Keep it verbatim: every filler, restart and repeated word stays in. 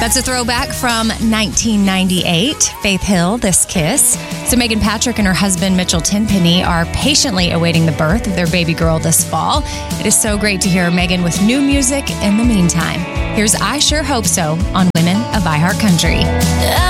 That's a throwback from nineteen ninety-eight. Faith Hill, This Kiss. So Megan Patrick and her husband, Mitchell Tenpenny, are patiently awaiting the birth of their baby girl this fall. It is so great to hear Megan with new music in the meantime. Here's I Sure Hope So on Women of iHeart Country.